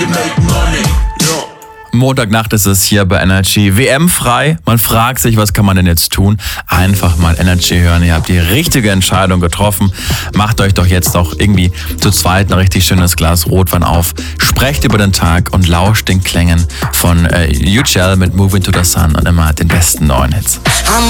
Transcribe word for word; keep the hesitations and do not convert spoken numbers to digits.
Montagnacht ist es hier bei Energy. W M-frei. Man fragt sich, was kann man denn jetzt tun? Einfach mal Energy hören. Ihr habt die richtige Entscheidung getroffen. Macht euch doch jetzt auch irgendwie zu zweit ein richtig schönes Glas Rotwein auf. Sprecht über den Tag und lauscht den Klängen von äh, U G L mit Moving to the Sun und immer den besten neuen Hits.